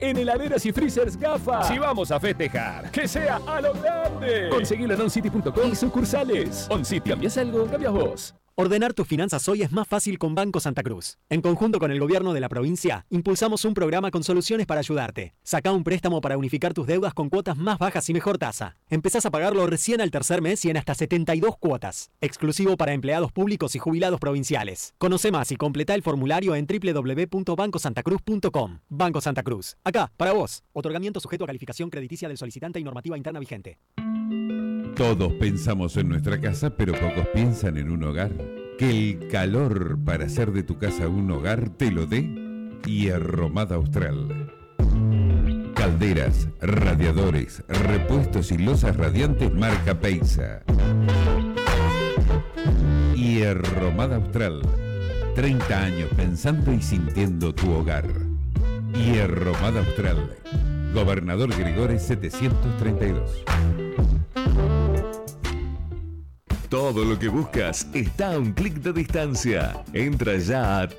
En heladeras y freezers Gafa. Si vamos a festejar, que sea a lo grande. Conseguilo en oncity.com y sucursales. OnCity, ¿cambias algo? Cambias vos. Ordenar tus finanzas hoy es más fácil con Banco Santa Cruz. En conjunto con el gobierno de la provincia, impulsamos un programa con soluciones para ayudarte. Sacá un préstamo para unificar tus deudas con cuotas más bajas y mejor tasa. Empezás a pagarlo recién al tercer mes y en hasta 72 cuotas. Exclusivo para empleados públicos y jubilados provinciales. Conoce más y completá el formulario en www.bancosantacruz.com. Banco Santa Cruz. Acá, para vos. Otorgamiento sujeto a calificación crediticia del solicitante y normativa interna vigente. Todos pensamos en nuestra casa, pero pocos piensan en un hogar. Que el calor para hacer de tu casa un hogar te lo dé Hierromada Austral. Calderas, radiadores, repuestos y losas radiantes marca Peisa. Hierromada Austral. 30 años pensando y sintiendo tu hogar. Hierromada Austral. Gobernador Gregores 732. Todo lo que buscas está a un clic de distancia. Entra ya a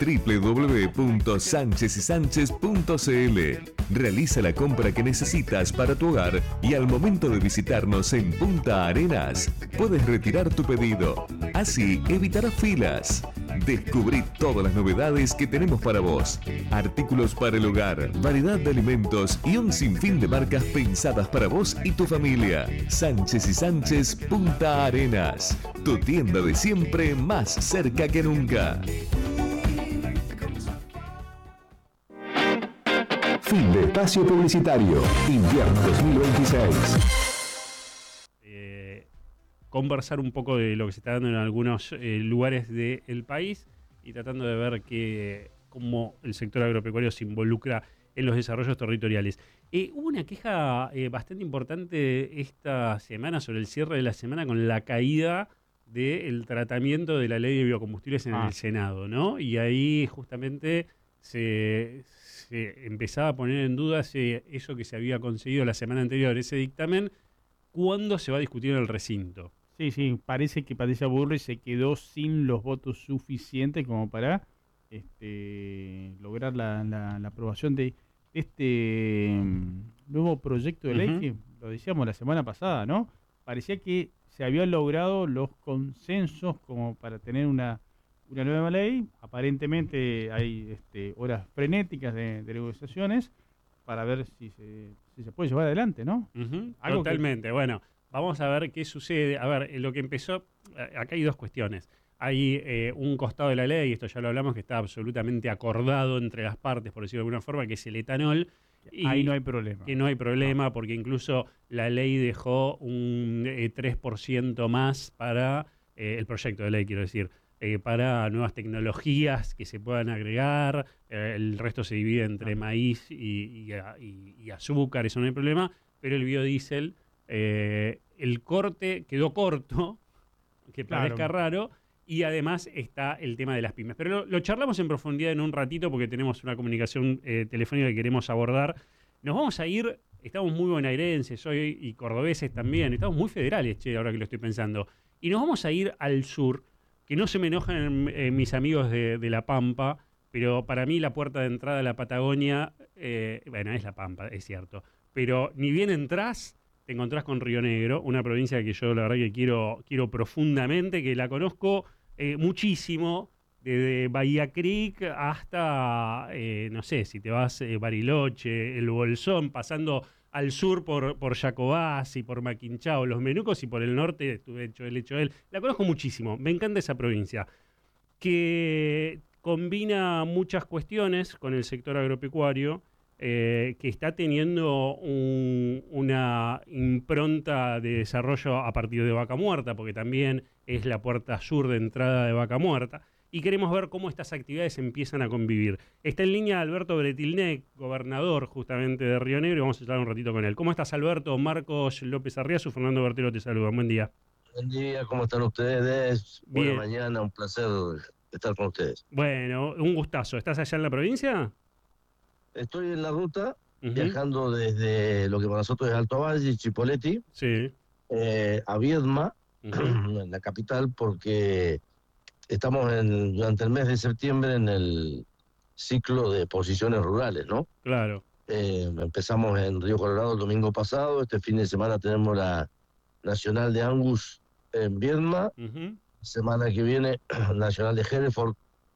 www.sanchezysanchez.cl. Realiza la compra que necesitas para tu hogar y al momento de visitarnos en Punta Arenas, puedes retirar tu pedido. Así evitarás filas. Descubrí todas las novedades que tenemos para vos. Artículos para el hogar, variedad de alimentos y un sinfín de marcas pensadas para vos y tu familia. Sánchez y Sánchez Punta Arenas. Tu tienda de siempre más cerca que nunca. Fin de espacio publicitario. Invierno 2026. Conversar un poco de lo que se está dando en algunos lugares del país y tratando de ver cómo el sector agropecuario se involucra en los desarrollos territoriales. Hubo una queja bastante importante esta semana, sobre el cierre de la semana, con la caída del tratamiento de la ley de biocombustibles en el Senado, ¿no? Y ahí justamente se empezaba a poner en duda eso que se había conseguido la semana anterior, ese dictamen, ¿cuándo se va a discutir en el recinto? Sí, parece que Patricia Burri se quedó sin los votos suficientes como para lograr la aprobación de este nuevo proyecto de ley que lo decíamos la semana pasada, ¿no? Parecía que se habían logrado los consensos como para tener una nueva ley. Aparentemente hay horas frenéticas de negociaciones para ver si se puede llevar adelante, ¿no? Totalmente. Bueno, vamos a ver qué sucede. A ver, lo que empezó... Acá hay dos cuestiones. Hay un costado de la ley, esto ya lo hablamos, que está absolutamente acordado entre las partes, por decirlo de alguna forma, que es el etanol. Y ahí no hay problema. Que no hay problema, porque incluso la ley dejó un 3% más para el proyecto de ley, quiero decir, para nuevas tecnologías que se puedan agregar. El resto se divide entre maíz y azúcar, eso no hay problema. Pero el biodiesel, el corte quedó corto, que parezca raro. Y además está el tema de las pymes. Pero lo charlamos en profundidad en un ratito porque tenemos una comunicación telefónica que queremos abordar. Nos vamos a ir, estamos muy bonaerenses hoy y cordobeses también, estamos muy federales, ahora que lo estoy pensando. Y nos vamos a ir al sur, que no se me enojan mis amigos de La Pampa, pero para mí la puerta de entrada a la Patagonia, bueno, es La Pampa, es cierto. Pero ni bien entrás, te encontrás con Río Negro, una provincia que yo la verdad que quiero profundamente, que la conozco muchísimo, desde Bahía Creek hasta, no sé, si te vas Bariloche, El Bolsón, pasando al sur por Jacobás y por Maquinchao, Los Menucos, y por el norte estuve hecho él. La conozco muchísimo, me encanta esa provincia, que combina muchas cuestiones con el sector agropecuario, que está teniendo una impronta de desarrollo a partir de Vaca Muerta, porque también es la puerta sur de entrada de Vaca Muerta, y queremos ver cómo estas actividades empiezan a convivir. Está en línea Alberto Bretilnec, gobernador justamente de Río Negro, y vamos a hablar un ratito con él. ¿Cómo estás, Alberto? Marcos López Arriazu, Fernando Bertelo te saluda. Buen día. Buen día, ¿cómo están ustedes? Bien. Buena mañana, un placer estar con ustedes. Bueno, un gustazo. ¿Estás allá en la provincia? Estoy en la ruta, viajando desde lo que para nosotros es Alto Valle, Chipoleti, a Viedma, en la capital, porque estamos durante el mes de septiembre en el ciclo de exposiciones rurales, ¿no? Claro. Empezamos en Río Colorado el domingo pasado. Este fin de semana tenemos la Nacional de Angus en Viedma. Semana que viene, Nacional de Hereford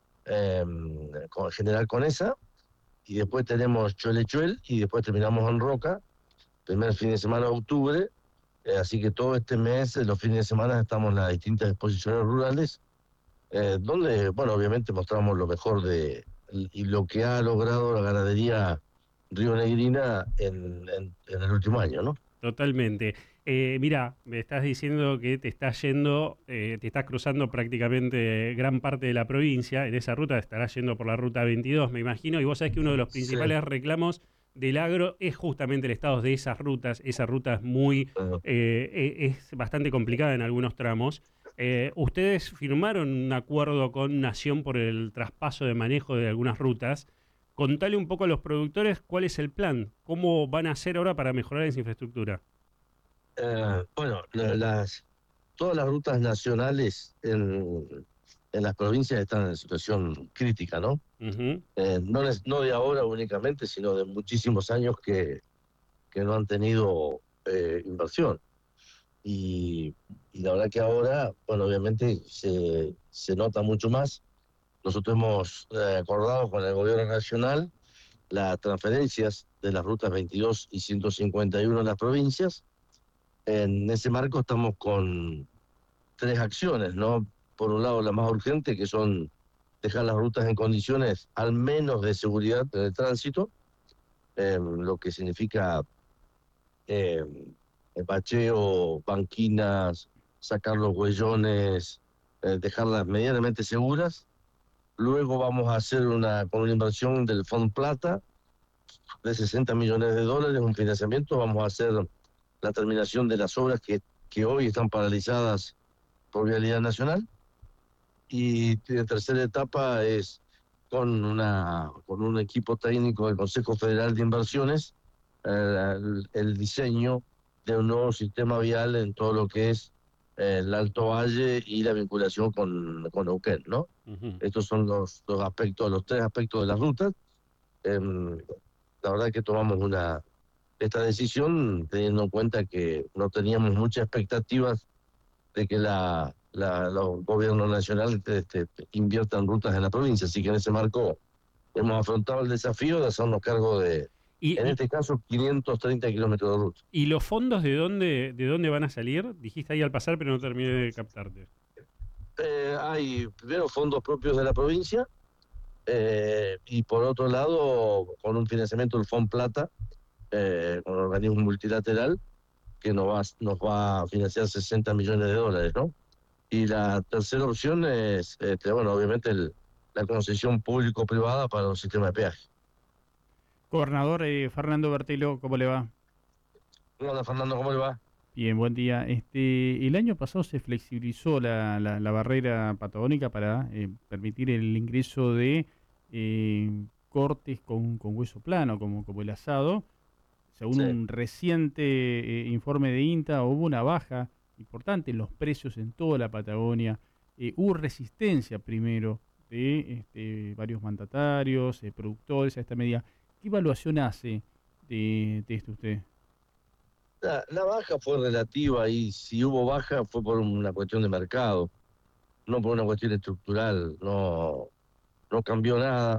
con General Conesa. Y después tenemos Cholechuel y después terminamos en Roca, primer fin de semana de octubre. Así que todo este mes, los fines de semana, estamos en las distintas exposiciones rurales, donde, bueno, obviamente mostramos lo mejor y lo que ha logrado la ganadería rionegrina en el último año, ¿no? Totalmente. Mira, me estás diciendo que te estás cruzando prácticamente gran parte de la provincia. En esa ruta estarás yendo por la ruta 22, me imagino, y vos sabés que uno de los principales reclamos del agro es justamente el estado de esas rutas. Esa ruta es es bastante complicada en algunos tramos. Ustedes firmaron un acuerdo con Nación por el traspaso de manejo de algunas rutas. Contale un poco a los productores cuál es el plan, cómo van a hacer ahora para mejorar esa infraestructura. Bueno, todas las rutas nacionales en las provincias están en situación crítica, ¿no? No de ahora únicamente, sino de muchísimos años que no han tenido inversión. Y la verdad que ahora, bueno, obviamente se nota mucho más. Nosotros hemos acordado con el gobierno nacional las transferencias de las rutas 22 y 151 en las provincias. En ese marco estamos con 3 acciones, ¿no? Por un lado, la más urgente, que son dejar las rutas en condiciones al menos de seguridad en el tránsito, lo que significa el bacheo, banquinas, sacar los huellones, dejarlas medianamente seguras. Luego vamos a hacer con una inversión del Fondo Plata de $60 millones, un financiamiento. Vamos a hacer la terminación de las obras que hoy están paralizadas por Vialidad Nacional. Y la tercera etapa es con un equipo técnico del Consejo Federal de Inversiones, el diseño de un nuevo sistema vial en todo lo que es el Alto Valle y la vinculación con Neuquén, ¿no? Estos son los 3 aspectos de las rutas. La verdad que tomamos esta decisión teniendo en cuenta que no teníamos muchas expectativas de que los gobiernos nacionales inviertan rutas en la provincia. Así que en ese marco hemos afrontado el desafío de hacernos cargo de, en este caso, 530 kilómetros de ruta. ¿Y los fondos de dónde van a salir? Dijiste ahí al pasar, pero no terminé de captarte. Hay primero fondos propios de la provincia, y por otro lado, con un financiamiento del Fondo Plata, con un organismo multilateral, que nos va a financiar $60 millones, ¿no? Y la tercera opción es, bueno, obviamente la concesión público-privada para un sistema de peaje. Gobernador Fernando Bertelo, ¿cómo le va? Hola Fernando, ¿cómo le va? Bien, buen día. El año pasado se flexibilizó la barrera patagónica para permitir el ingreso de cortes con hueso plano, como el asado. Según un reciente informe de INTA, hubo una baja importante en los precios en toda la Patagonia. Hubo resistencia primero de varios mandatarios, productores a esta medida. ¿Qué evaluación hace de esto usted? La baja fue relativa, y si hubo baja fue por una cuestión de mercado, no por una cuestión estructural. No cambió nada.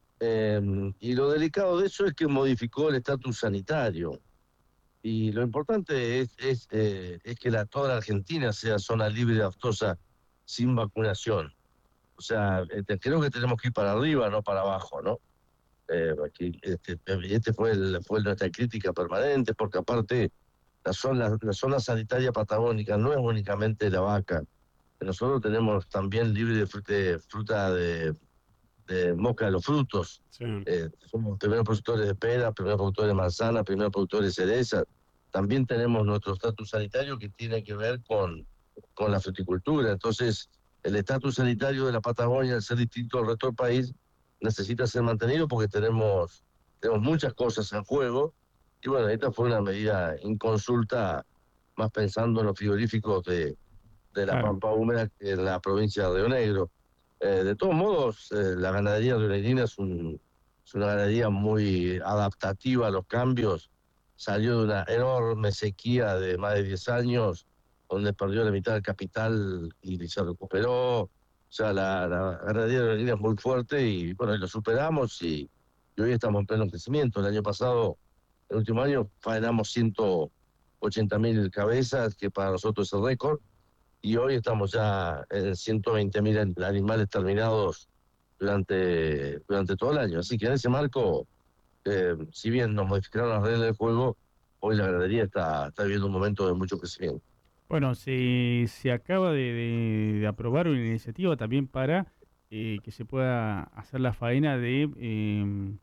Y lo delicado de eso es que modificó el estatus sanitario. Y lo importante es que toda la Argentina sea zona libre de aftosa sin vacunación. O sea, creo que tenemos que ir para arriba, no para abajo, ¿no? Aquí, fue nuestra crítica permanente, porque aparte la zona sanitaria patagónica no es únicamente la vaca. Nosotros tenemos también libre de fruta de mosca de los frutos. Somos primeros productores de pera, primeros productores de manzana, primeros productores de cereza. También tenemos nuestro estatus sanitario que tiene que ver con la fruticultura. Entonces, el estatus sanitario de la Patagonia, al ser distinto al resto del país, necesita ser mantenido porque tenemos muchas cosas en juego. Y bueno, esta fue una medida inconsulta, más pensando en los frigoríficos de la Pampa Húmeda que en la provincia de Río Negro. De todos modos, la ganadería rionegrina es un es una ganadería muy adaptativa a los cambios. Salió de una enorme sequía de más de 10 años, donde perdió la mitad del capital y se recuperó. O sea, la ganadería es muy fuerte y bueno, lo superamos y hoy estamos en pleno crecimiento. El año pasado, el último año, faenamos 180.000 cabezas, que para nosotros es el récord, y hoy estamos ya en 120.000 animales terminados durante todo el año. Así que en ese marco, si bien nos modificaron las reglas del juego, hoy la ganadería está viviendo un momento de mucho crecimiento. Bueno, se acaba de aprobar una iniciativa también para que se pueda hacer la faena de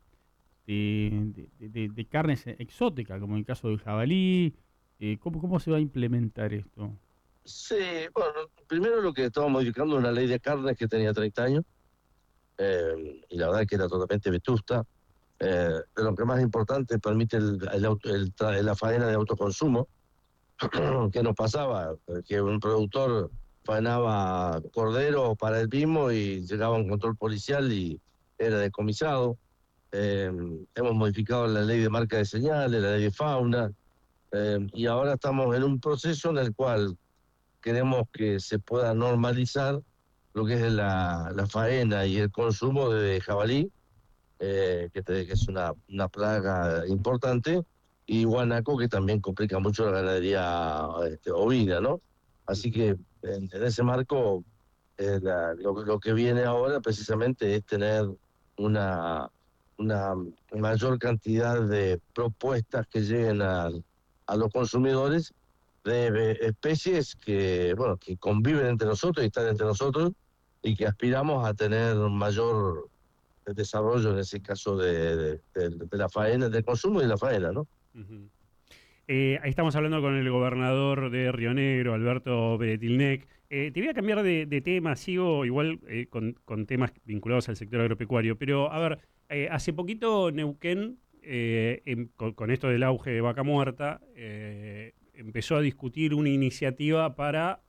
carnes exóticas, como en el caso del jabalí. ¿Cómo se va a implementar esto? Sí, bueno, primero lo que estamos modificando es una ley de carnes que tenía 30 años, y la verdad que era totalmente vetusta. Pero lo que más importante, permite la faena de autoconsumo. ¿Qué nos pasaba? Que un productor faenaba cordero para él mismo y llegaba un control policial y era decomisado. Hemos modificado la ley de marca de señales, la ley de fauna, y ahora estamos en un proceso en el cual queremos que se pueda normalizar lo que es la faena y el consumo de jabalí, que es una plaga importante, y guanaco, que también complica mucho la ganadería ovina, ¿no? Así que en ese marco, lo que viene ahora precisamente es tener una mayor cantidad de propuestas que lleguen a los consumidores de especies que conviven entre nosotros y están entre nosotros, y que aspiramos a tener un mayor desarrollo en ese caso de la faena, del consumo y de la faena, ¿no? Uh-huh. Ahí estamos hablando con el gobernador de Río Negro, Alberto Peretilnec. Te voy a cambiar de tema, sigo igual con temas vinculados al sector agropecuario, pero a ver, hace poquito Neuquén, con esto del auge de vaca muerta, empezó a discutir una iniciativa para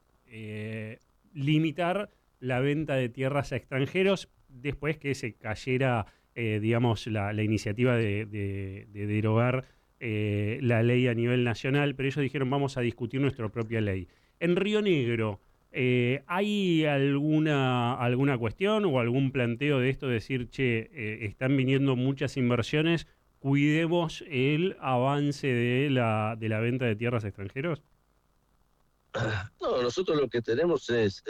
limitar la venta de tierras a extranjeros después que se cayera, digamos, la iniciativa de derogar la ley a nivel nacional, pero ellos dijeron vamos a discutir nuestra propia ley. En Río Negro, ¿hay alguna cuestión o algún planteo de esto de decir, están viniendo muchas inversiones, cuidemos el avance de la venta de tierras a extranjeros? No, nosotros lo que tenemos es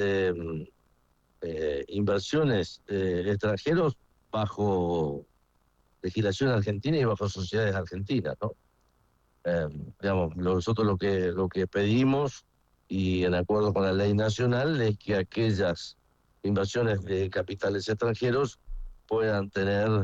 inversiones extranjeros bajo legislación argentina y bajo sociedades argentinas, ¿no? Digamos, nosotros lo que pedimos, y en acuerdo con la ley nacional, es que aquellas inversiones de capitales extranjeros puedan tener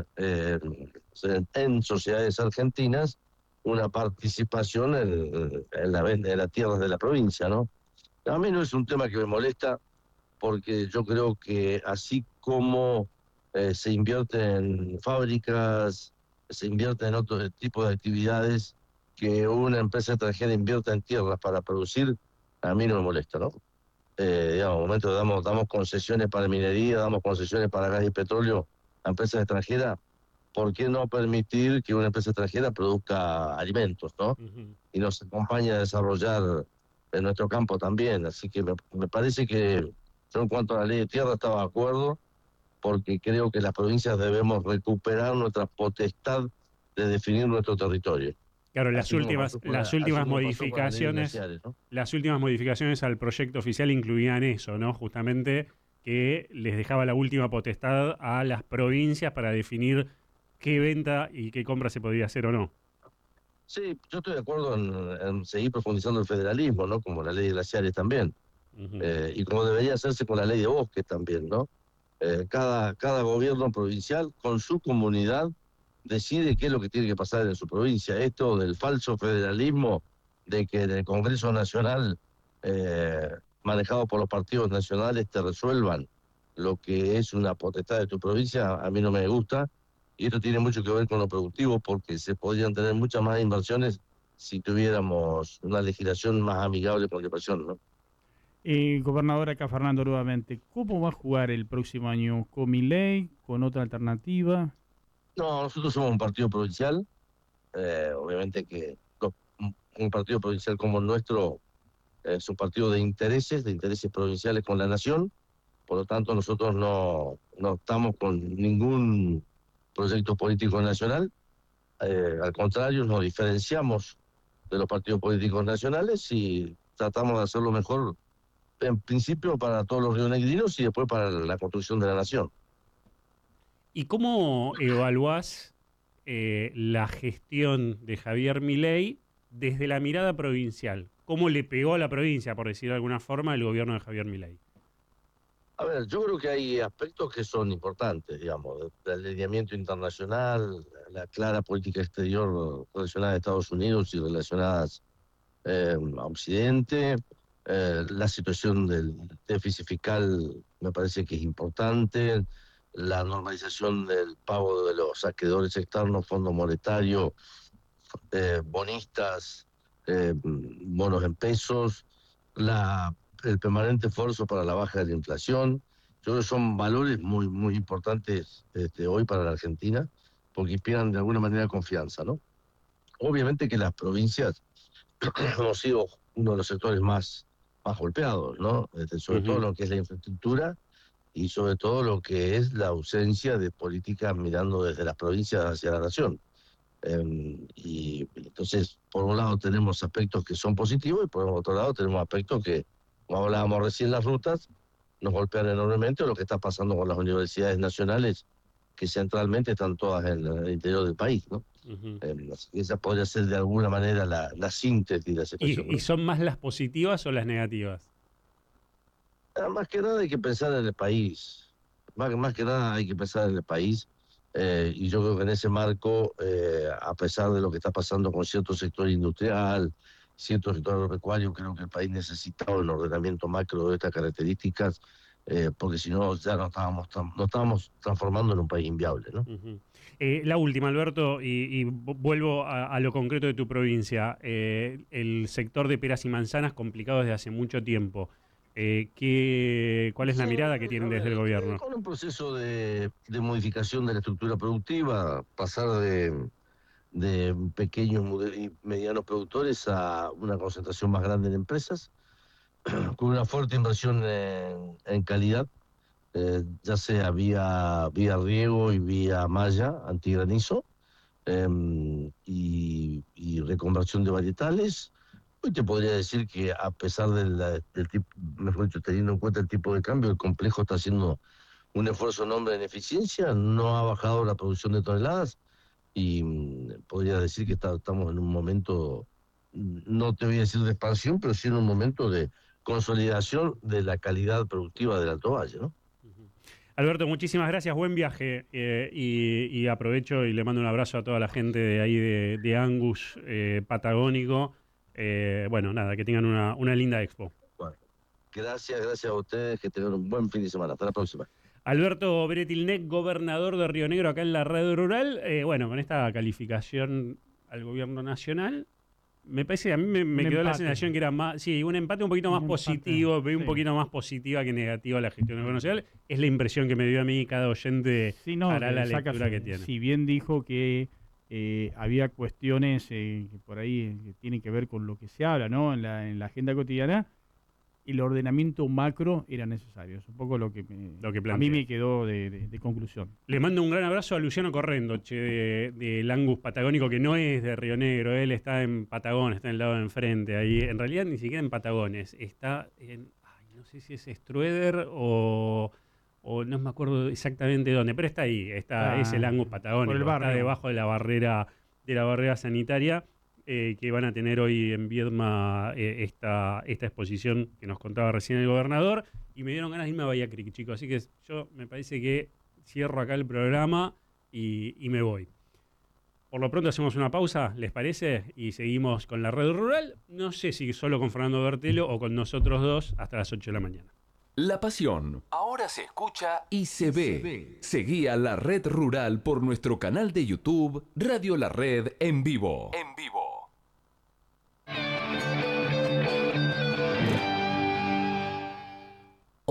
en sociedades argentinas una participación en la venta de las tierras de la provincia, ¿no? A mí no es un tema que me molesta, porque yo creo que así como se invierte en fábricas, se invierte en otro tipo de actividades, que una empresa extranjera invierta en tierras para producir, a mí no me molesta, ¿no? Digamos, en un momento damos concesiones para minería, damos concesiones para gas y petróleo a empresas extranjeras. ¿Por qué no permitir que una empresa extranjera produzca alimentos, ¿no? Uh-huh. Y nos acompañe a desarrollar en nuestro campo también. Así que me parece que yo, en cuanto a la ley de tierra, estaba de acuerdo, porque creo que las provincias debemos recuperar nuestra potestad de definir nuestro territorio. Claro, las últimas modificaciones, ¿no? Las últimas modificaciones al proyecto oficial incluían eso, ¿no? Justamente que les dejaba la última potestad a las provincias para definir qué venta y qué compra se podía hacer o no. Sí, yo estoy de acuerdo en seguir profundizando el federalismo, ¿no? Como la ley de glaciares también. Uh-huh. Y como debería hacerse con la ley de bosques también, ¿no? Cada gobierno provincial con su comunidad decide qué es lo que tiene que pasar en su provincia. Esto del falso federalismo, de que en el Congreso Nacional, manejado por los partidos nacionales, te resuelvan lo que es una potestad de tu provincia, a mí no me gusta. Y esto tiene mucho que ver con lo productivo, porque se podrían tener muchas más inversiones si tuviéramos una legislación más amigable con la inversión, ¿no? Gobernador, acá Fernando nuevamente. ¿Cómo va a jugar el próximo año? ¿Con Milei? ¿Con otra alternativa? No, nosotros somos un partido provincial. Obviamente que un partido provincial como el nuestro es un partido de intereses provinciales con la nación. Por lo tanto, nosotros no estamos con ningún proyecto político nacional. Al contrario, nos diferenciamos de los partidos políticos nacionales y tratamos de hacerlo mejor, en principio para todos los rionegrinos y después para la construcción de la nación. ¿Y cómo evaluás la gestión de Javier Milei desde la mirada provincial? ¿Cómo le pegó a la provincia, por decirlo de alguna forma, el gobierno de Javier Milei? A ver, yo creo que hay aspectos que son importantes, digamos, el alineamiento internacional, la clara política exterior relacionada a Estados Unidos y relacionadas a Occidente, la situación del déficit fiscal me parece que es importante, la normalización del pago de los acreedores externos, Fondo Monetario, bonistas, bonos en pesos, el permanente esfuerzo para la baja de la inflación. Yo creo que son valores muy, muy importantes hoy para la Argentina, porque inspiran de alguna manera confianza, ¿no? Obviamente que las provincias hemos sido uno de los sectores más golpeados, ¿no? Sobre todo lo que es la infraestructura y sobre todo lo que es la ausencia de políticas mirando desde las provincias hacia la nación. Y entonces, por un lado tenemos aspectos que son positivos y por otro lado tenemos aspectos que, como hablábamos recién, las rutas nos golpean enormemente, o lo que está pasando con las universidades nacionales, que centralmente están todas en el interior del país, ¿no? Esa podría ser de alguna manera la síntesis de la situación. ¿Y son más las positivas o las negativas? Más que nada hay que pensar en el país. Más que nada hay que pensar en el país. Y yo creo que en ese marco, a pesar de lo que está pasando con cierto sector industrial, cierto sector agropecuario, creo que el país necesitaba un ordenamiento macro de estas características, porque si no ya nos estábamos transformando en un país inviable, ¿no? La última, Alberto, y vuelvo a lo concreto de tu provincia. El sector de peras y manzanas complicado desde hace mucho tiempo. ¿Cuál es la mirada que tienen desde el gobierno? Con un proceso de modificación de la estructura productiva, pasar de pequeños y medianos productores a una concentración más grande en empresas, con una fuerte inversión en calidad, ya sea vía riego y vía malla antigranizo, y reconversión de varietales. Hoy te podría decir que a pesar del tipo, mejor dicho, teniendo en cuenta el tipo de cambio, el complejo está haciendo un esfuerzo enorme en eficiencia, no ha bajado la producción de toneladas y podría decir que estamos en un momento, no te voy a decir de expansión, pero sí en un momento de consolidación de la calidad productiva del Alto Valle, ¿no? Alberto, muchísimas gracias, buen viaje, y aprovecho y le mando un abrazo a toda la gente de ahí de Angus Patagónico. Bueno, nada, que tengan una linda expo. Bueno, gracias a ustedes, que tengan un buen fin de semana. Hasta la próxima. Alberto Bretilnec, gobernador de Río Negro, acá en la red rural. Bueno, con esta calificación al gobierno nacional, me parece, a mí me quedó la sensación que era más, sí, un empate un poquito más positivo, veo un poquito más positiva que negativa la gestión del gobierno nacional. Es la impresión que me dio a mí, cada oyente hará la lectura que tiene. Si bien dijo que había cuestiones que por ahí que tienen que ver con lo que se habla, ¿no? en la agenda cotidiana, el ordenamiento macro era necesario. Es un poco lo que a mí me quedó de conclusión. Le mando un gran abrazo a Luciano Correndo, del Angus Patagónico, que no es de Río Negro. Él está en Patagón, está en el lado de enfrente. Ahí, en realidad ni siquiera en Patagones. Está en, no sé si es Strueder o no me acuerdo exactamente dónde, pero está ahí. Es el Angus Patagónico. Está debajo de la barrera sanitaria. Que van a tener hoy en Viedma esta exposición que nos contaba recién el gobernador, y me dieron ganas de irme a Bahía Creek, chicos. Así que yo me parece que cierro acá el programa y me voy. Por lo pronto hacemos una pausa, ¿les parece? Y seguimos con la red rural. No sé si solo con Fernando Bertelo o con nosotros dos hasta las 8 de la mañana. La pasión ahora se escucha y se ve. Seguí a La Red Rural por nuestro canal de YouTube Radio La Red en vivo.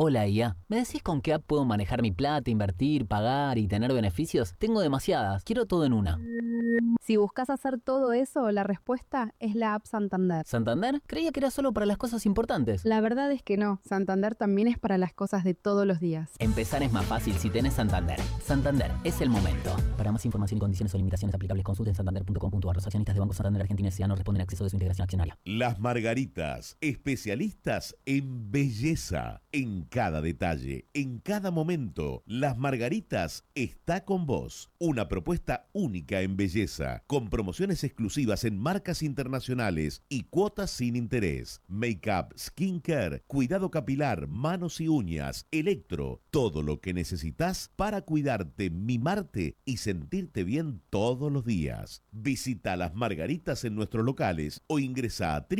Hola IA, ¿me decís con qué app puedo manejar mi plata, invertir, pagar y tener beneficios? Tengo demasiadas, quiero todo en una. Si buscas hacer todo eso, la respuesta es la app Santander. ¿Santander? Creía que era solo para las cosas importantes. La verdad es que no, Santander también es para las cosas de todos los días. Empezar es más fácil si tenés Santander. Santander, es el momento. Para más información y condiciones o limitaciones aplicables, consulten santander.com.ar. Los accionistas de Banco Santander Argentina S.A. no responden a exceso de su integración accionaria. Las Margaritas, especialistas en belleza, en cada detalle, en cada momento. Las Margaritas está con vos. Una propuesta única en belleza, con promociones exclusivas en marcas internacionales y cuotas sin interés. Make-up, skincare, cuidado capilar, manos y uñas, electro, todo lo que necesitas para cuidarte, mimarte y sentirte bien todos los días. Visita Las Margaritas en nuestros locales o ingresa a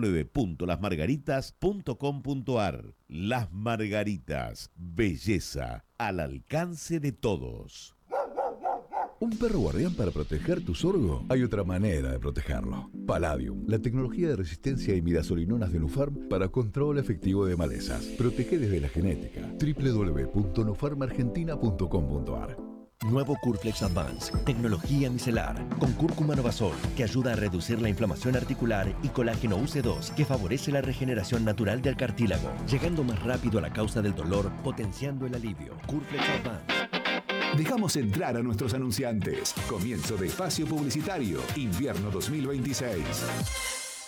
www.lasmargaritas.com.ar. Las Margaritas, belleza al alcance de todos. ¿Un perro guardián para proteger tu sorgo? Hay otra manera de protegerlo. Palladium, la tecnología de resistencia a imidazolinonas de Nufarm para control efectivo de malezas. Protege desde la genética. www.nufarmargentina.com.ar. Nuevo Curflex Advance, tecnología micelar, con cúrcuma Novasol, que ayuda a reducir la inflamación articular, y colágeno UC2, que favorece la regeneración natural del cartílago, llegando más rápido a la causa del dolor, potenciando el alivio. Curflex Advance. Dejamos entrar a nuestros anunciantes. Comienzo de espacio publicitario, invierno 2026.